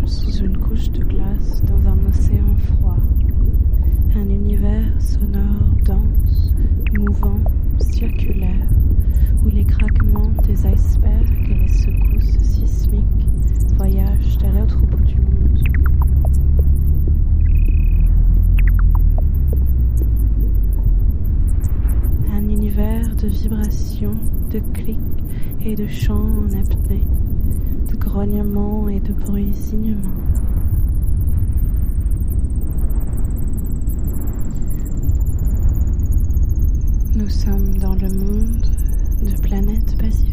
sous une couche de glace dans un océan froid. Un univers sonore dense, mouvant, circulaire, où les craquements des icebergs et les secousses sismiques voyagent à l'autre bout du monde. Un univers de vibrations, de clics et de chants en apnée, de grognements et de bruits inhumains.